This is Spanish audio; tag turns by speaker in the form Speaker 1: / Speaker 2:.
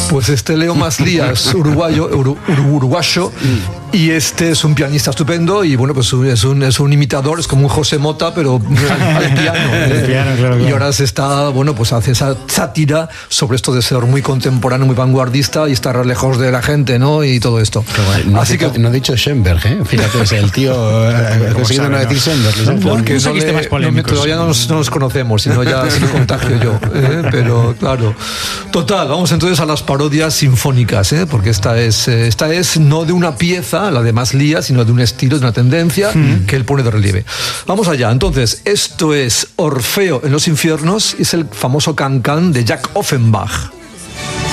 Speaker 1: Pues Leo Maslia es uruguayo, y este es un pianista estupendo y bueno, pues es un imitador, es como un José Mota, pero al piano.
Speaker 2: Claro.
Speaker 1: Y ahora se está, bueno, pues hace esa sátira sobre esto de ser muy contemporáneo, muy vanguardista y estar lejos de la gente, ¿no? Y todo esto.
Speaker 3: Bueno, así que no ha dicho Schoenberg, ¿eh? Fíjate, es el tío consiguiendo no decir Schoenberg.
Speaker 1: Porque todavía no nos conocemos, sino ya se lo contagio yo, pero claro. Total, vamos entonces a las parodias sinfónicas, porque esta es no de una pieza, la de Maslia, sino de un estilo, de una tendencia que él pone de relieve. Vamos allá, entonces, esto es Orfeo en los infiernos, es el famoso can-can de Jack Offenbach.